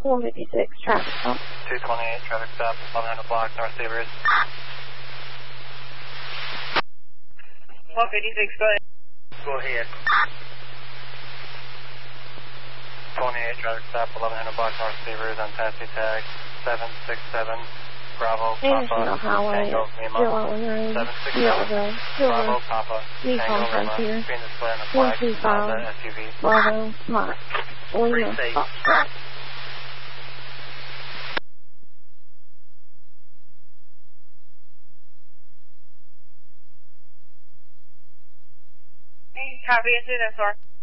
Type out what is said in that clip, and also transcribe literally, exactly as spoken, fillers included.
one fifty-six, traffic stop. two twenty-eight, traffic stop, eleven hundred block, North Sabres. one fifty-six, go ahead. Go ahead. twenty-eight, traffic stop, eleven hundred block, North Sabres, on taxi tag seven six seven, Bravo, National Papa, Highway, Tango, Lima, zero one seven six zero seven, zero Bravo, zero. Papa, Nissan Tango, Lima, Frontier, screen display on the one flag, two five, Honda S U V. Bravo, Mike, Lima, safe. Foxtrot. Copy, incident, sir.